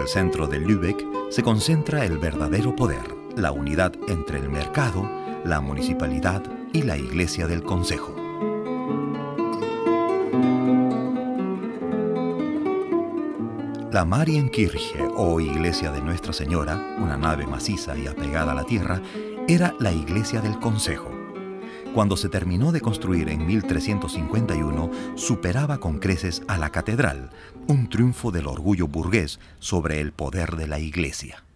el centro de Lübeck se concentra el verdadero poder, la unidad entre el mercado, la municipalidad y la iglesia del concejo. La Marienkirche, o iglesia de Nuestra Señora, una nave maciza y apegada a la tierra, era la iglesia del concejo. Cuando se terminó de construir en 1351, superaba con creces a la catedral, un triunfo del orgullo burgués sobre el poder de la iglesia.